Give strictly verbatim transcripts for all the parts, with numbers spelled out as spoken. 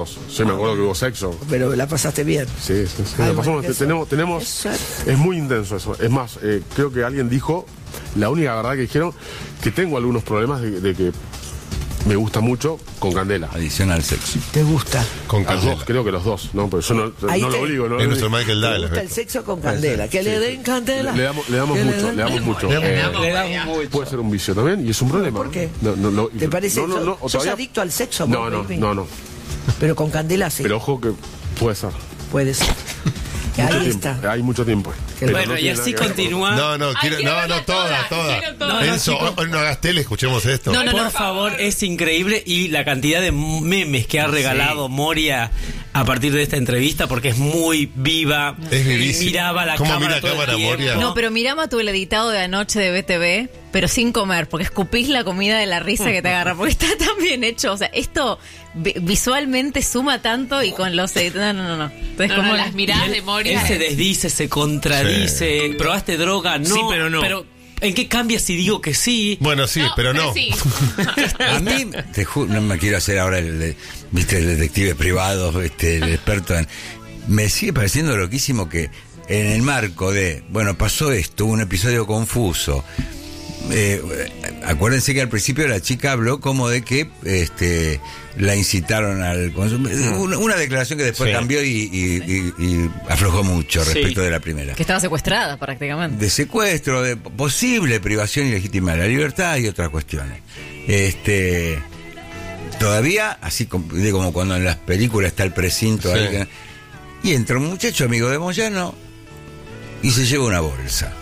Sí, me acuerdo que hubo sexo. Pero la pasaste bien. Sí, sí, sí. Ay, La pasamos, bueno, tenemos, tenemos, eso. es muy intenso eso. Es más, eh, creo que alguien dijo, la única verdad que dijeron, que tengo algunos problemas de, de que me gusta mucho con Candela. Adicional al sexo. ¿Te gusta? Con Los Candela. dos, creo que los dos, ¿no? Pero yo no, Ahí no te- lo obligo, ¿no? Es nuestro Michael ¿Te Douglas. gusta el ¿ves? sexo con Candela? Que le den Candela. Le damos, le damos Que le mucho, den- le damos mucho. Le Eh, damos- Le damos mucho. puede ser un vicio también y es un problema. ¿Por qué? No, no, no, ¿Te parece? No, no, no, o ¿Sos todavía- adicto al sexo? No, vos, no, baby? no, no. Pero con Candela sí. Pero ojo que puede ser. Puede ser. Mucho Ahí tiempo, está. Hay mucho tiempo. Que- Pero Bueno, no y tiene así nada que ver con- continúa. No, no, Ay, quiero, quiero no, verla no, toda, toda, toda. quiero toda. Enzo, No, no, hoy, hoy no hagas tele, escuchemos esto. No, no, Por no. favor, es increíble y la cantidad de memes que ha regalado Moria a partir de esta entrevista, porque es muy viva. Es vivísima. Miraba la ¿Cómo cámara mira todo el cámara, tiempo. Moria? No, pero miramos tu el editado de anoche de B T V, pero sin comer, porque escupís la comida de la risa que te agarra, porque está tan bien hecho. O sea, esto vi- visualmente suma tanto y con los editados. No, no, no. Entonces, No, como no, las miradas de Moria. Él se es- desdice, se contradice. ¿Probaste droga? No. Sí, pero no. Pero, ¿en qué cambia si digo que sí? Bueno, sí, pero no. sí. A mí, te juro, no me quiero hacer ahora el, de- viste, el detective privado, este, el experto en... Me sigue pareciendo loquísimo que en el marco de, bueno, pasó esto, un episodio confuso. Eh, acuérdense que al principio la chica habló como de que este la incitaron al consumo. Una, una declaración que después Sí. cambió y, y- y- y aflojó mucho Sí. respecto de la primera. que estaba secuestrada prácticamente. De secuestro, de posible privación ilegítima de la libertad y otras cuestiones. Este, todavía, así como, de como cuando en las películas está el precinto Sí. ahí, que- y entra un muchacho amigo de Moyano y se lleva una bolsa.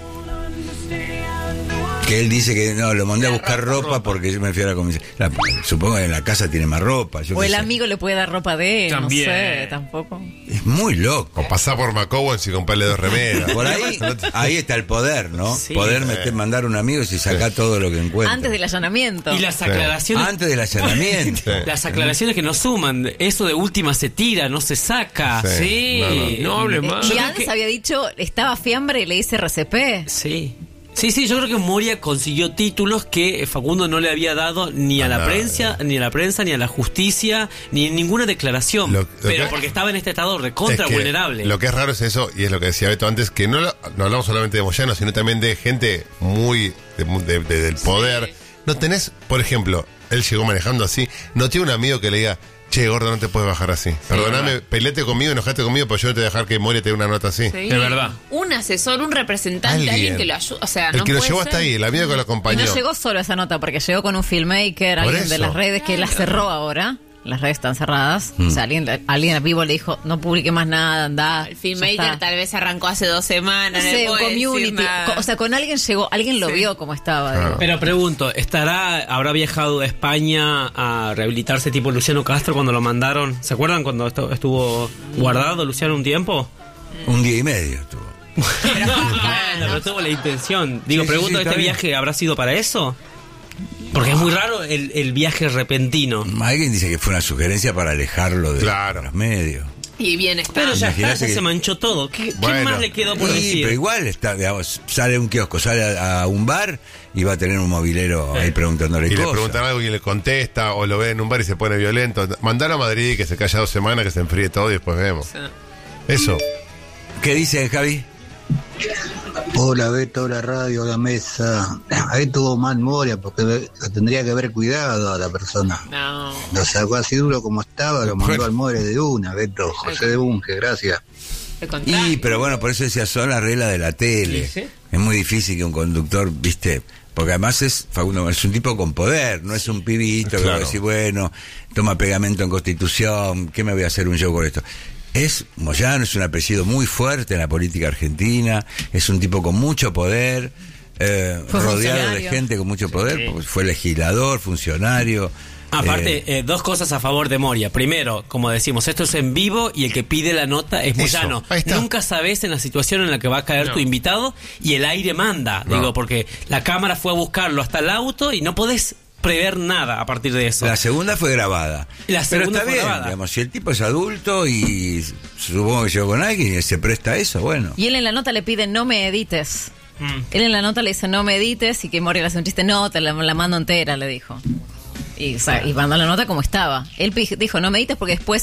Que él dice que no, lo mandé a buscar ropa porque yo me fui a la comisión. La- supongo que en la casa tiene más ropa. Yo O qué el sé. amigo le puede dar ropa de él, También. no sé, tampoco. Es muy loco. O pasá por McCowens y comprarle dos remeras. Por ahí, ahí está el poder, ¿no? Sí. Poder meter, mandar a un amigo y sacar todo lo que encuentra. Antes del allanamiento. Y las aclaraciones. Antes del allanamiento. Sí. Las aclaraciones que no suman. Eso de última se tira, no se saca. Sí. Sí. No, no hable Eh, más. y creo antes que- había dicho, estaba fiambre y le dice R C P. Sí. Sí, sí, yo creo que Moria consiguió títulos que Facundo no le había dado ni a A la nadie. prensa, ni a la prensa, ni a la justicia, ni en ninguna declaración. Lo- lo pero que- porque estaba en este estado recontra Es que vulnerable. Lo que es raro es eso, y es lo que decía Beto antes, que no, lo- no hablamos solamente de Moyano, sino también de gente muy de- de- de- del poder. No tenés, por ejemplo, él llegó manejando así, no tiene un amigo que le diga, che, gordo, no te puedes bajar así. Perdóname, peleate conmigo, enojate conmigo, pero yo no te voy a dejar que Moria te dé una nota así. Sí. Es verdad. Un asesor, un representante, Alguien. alguien, que lo ayude. O sea, El no que lo puede llevó ser. hasta ahí, el amigo que lo Y acompañó. no llegó solo a esa nota, porque llegó con un filmmaker, Por alguien de eso. las redes que la cerró ahora. Las redes están cerradas. O sea, alguien, alguien vivo le dijo, no publique más nada, anda. El ya filmmaker está. tal vez arrancó hace dos No semanas. sé, no un puede decir community. nada. Co- O sea, con alguien llegó, alguien lo Sí. vio como estaba. Ah. digo. Pero pregunto, ¿estará, habrá viajado a España a rehabilitarse tipo Luciano Castro cuando lo mandaron? ¿Se acuerdan cuando estu- estuvo guardado Luciano un tiempo? Un día y medio estuvo. Bueno, pero tuvo la intención. Digo, Sí, sí, pregunto, sí, está ¿este bien. viaje habrá sido para eso? Porque es muy raro el, el viaje repentino. Alguien dice que fue una sugerencia para alejarlo de Claro. los medios. Y bien está. Pero ya está, Imaginate ya que- se manchó todo. ¿Qué, qué Bueno. más le quedó por Sí, decir? pero igual está, digamos, sale a un kiosco, sale a, a un bar y va a tener un movilero ahí preguntándole Y le cosas. preguntan algo y le contesta, o lo ve en un bar y se pone violento. Mandalo a Madrid y que se calla dos semanas, que se enfríe todo y después vemos. Eso. ¿Qué dice Javi? Hola Beto, hola radio, hola mesa. Ahí tuvo mal Moria porque lo tendría que haber cuidado a la persona. No. Lo sacó así duro como estaba, lo mandó Bueno. al More de una, Beto. José de Bunge, gracias. Al contrario. Y, pero bueno, por eso decía, son las reglas de la tele. Sí, sí. Es muy difícil que un conductor, viste, porque además es Facundo, es un tipo con poder, no es un pibito que va a Claro. decir, bueno, toma pegamento en Constitución, ¿qué me voy a hacer un show con esto? Es Moyano, es un apellido muy fuerte en la política argentina, es un tipo con mucho poder, eh, Fue rodeado de funcionario. gente con mucho poder, porque fue legislador, funcionario. Aparte, eh, eh, dos cosas a favor de Moria. Primero, como decimos, esto es en vivo y el que pide la nota es Eso, Moyano. ahí está. Nunca sabes en la situación en la que va a caer No. tu invitado y el aire manda. No. Digo, porque la cámara fue a buscarlo hasta el auto y no podés prever nada a partir de eso. La segunda fue grabada. La segunda Pero está fue bien, grabada. digamos, si el tipo es adulto y supongo que llegó con alguien y se presta a eso, bueno. Y él en la nota le pide, no me edites. Mm. Él en la nota le dice, no me edites, y que Moria le hace un chiste, no, te la, la mando entera, le dijo. Y, o sea, y mandó la nota como estaba. Él pi- dijo, no me edites porque después